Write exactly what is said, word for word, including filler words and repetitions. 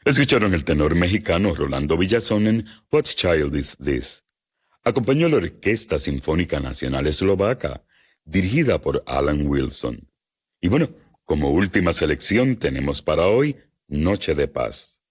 Escucharon el tenor mexicano Rolando Villazón en What Child Is This? Acompañó la Orquesta Sinfónica Nacional Eslovaca, dirigida por Alan Wilson. Y bueno, como última selección tenemos para hoy Noche de Paz.